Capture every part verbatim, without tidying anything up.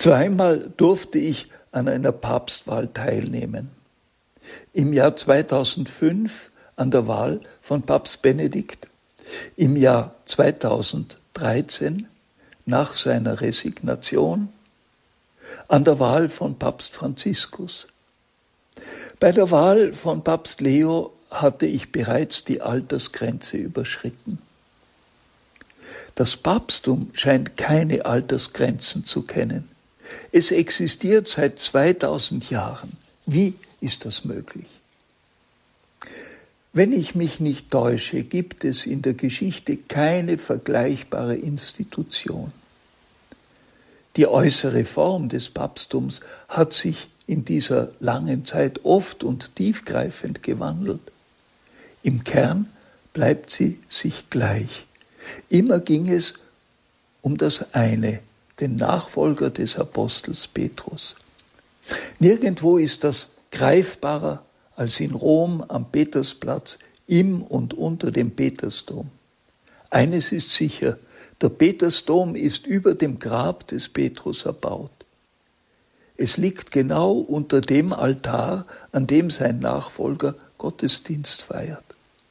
Zweimal durfte ich an einer Papstwahl teilnehmen. Im Jahr zweitausendfünf an der Wahl von Papst Benedikt, im Jahr zweitausenddreizehn nach seiner Resignation, an der Wahl von Papst Franziskus. Bei der Wahl von Papst Leo hatte ich bereits die Altersgrenze überschritten. Das Papsttum scheint keine Altersgrenzen zu kennen. Es existiert seit zweitausend Jahren. Wie ist das möglich? Wenn ich mich nicht täusche, gibt es in der Geschichte keine vergleichbare Institution. Die äußere Form des Papsttums hat sich in dieser langen Zeit oft und tiefgreifend gewandelt. Im Kern bleibt sie sich gleich. Immer ging es um das eine, den Nachfolger des Apostels Petrus. Nirgendwo ist das greifbarer als in Rom am Petersplatz, im und unter dem Petersdom. Eines ist sicher, der Petersdom ist über dem Grab des Petrus erbaut. Es liegt genau unter dem Altar, an dem sein Nachfolger Gottesdienst feiert.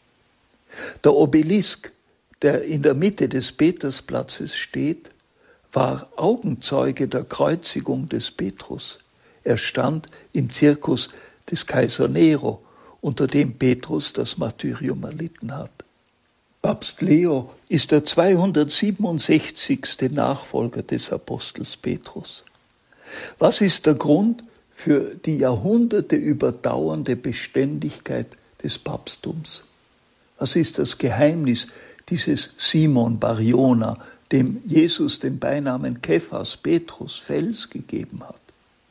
Der Obelisk, der in der Mitte des Petersplatzes steht, war Augenzeuge der Kreuzigung des Petrus. Er stand im Circus des Kaiser Nero, unter dem Petrus das Martyrium erlitten hat. Papst Leo ist der zweihundertsiebenundsechzigste Nachfolger des Apostels Petrus. Was ist der Grund für die Jahrhunderte überdauernde Beständigkeit des Papsttums? Was ist das Geheimnis dieses Simon Bar-Jona, dem Jesus den Beinamen Kephas, Petrus, Fels gegeben hat?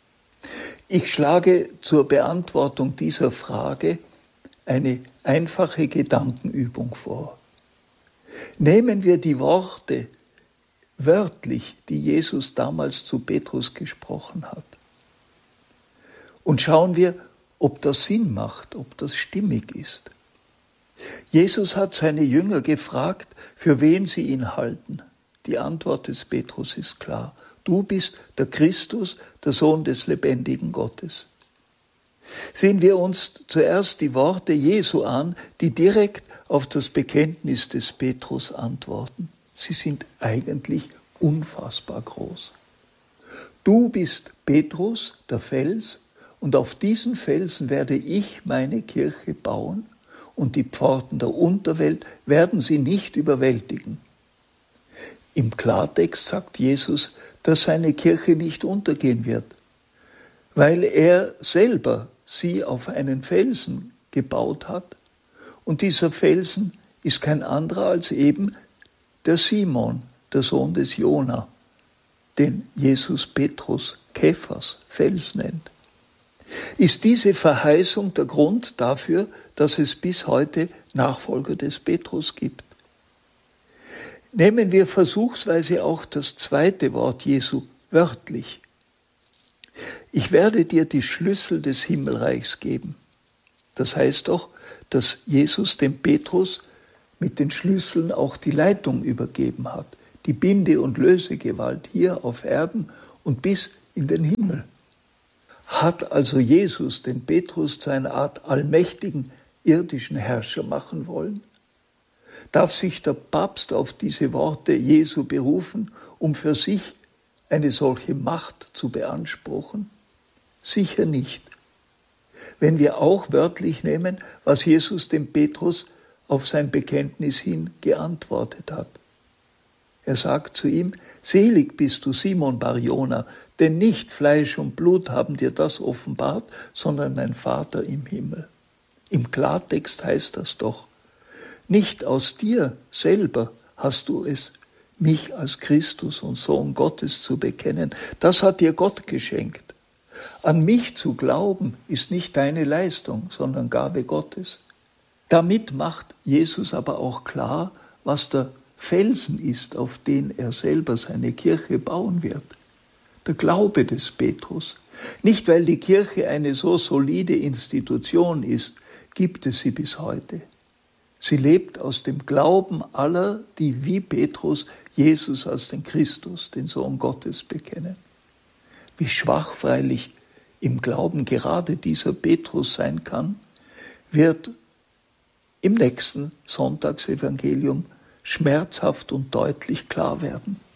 Ich schlage zur Beantwortung dieser Frage eine einfache Gedankenübung vor. Nehmen wir die Worte wörtlich, die Jesus damals zu Petrus gesprochen hat. Und schauen wir, ob das Sinn macht, ob das stimmig ist. Jesus hat seine Jünger gefragt, für wen sie ihn halten. Die Antwort des Petrus ist klar. Du bist der Christus, der Sohn des lebendigen Gottes. Sehen wir uns zuerst die Worte Jesu an, die direkt auf das Bekenntnis des Petrus antworten. Sie sind eigentlich unfassbar groß. Du bist Petrus, der Fels, und auf diesen Felsen werde ich meine Kirche bauen, und die Pforten der Unterwelt werden sie nicht überwältigen. Im Klartext sagt Jesus, dass seine Kirche nicht untergehen wird, weil er selber sie auf einen Felsen gebaut hat. Und dieser Felsen ist kein anderer als eben der Simon, der Sohn des Jona, den Jesus Petrus Kephas, Fels nennt. Ist diese Verheißung der Grund dafür, dass es bis heute Nachfolger des Petrus gibt? Nehmen wir versuchsweise auch das zweite Wort Jesu wörtlich. Ich werde dir die Schlüssel des Himmelreichs geben. Das heißt doch, dass Jesus dem Petrus mit den Schlüsseln auch die Leitung übergeben hat, die Binde- und Lösegewalt hier auf Erden und bis in den Himmel. Hat also Jesus den Petrus zu einer Art allmächtigen irdischen Herrscher machen wollen? Darf sich der Papst auf diese Worte Jesu berufen, um für sich eine solche Macht zu beanspruchen? Sicher nicht. Wenn wir auch wörtlich nehmen, was Jesus dem Petrus auf sein Bekenntnis hin geantwortet hat. Er sagt zu ihm, selig bist du, Simon Bar-Jona, denn nicht Fleisch und Blut haben dir das offenbart, sondern mein Vater im Himmel. Im Klartext heißt das doch, nicht aus dir selber hast du es, mich als Christus und Sohn Gottes zu bekennen. Das hat dir Gott geschenkt. An mich zu glauben ist nicht deine Leistung, sondern Gabe Gottes. Damit macht Jesus aber auch klar, was der Felsen ist, auf den er selber seine Kirche bauen wird. Der Glaube des Petrus. Nicht, weil die Kirche eine so solide Institution ist, gibt es sie bis heute. Sie lebt aus dem Glauben aller, die wie Petrus Jesus als den Christus, den Sohn Gottes, bekennen. wie schwach freilich im Glauben gerade dieser Petrus sein kann, wird im nächsten Sonntagsevangelium schmerzhaft und deutlich klar werden.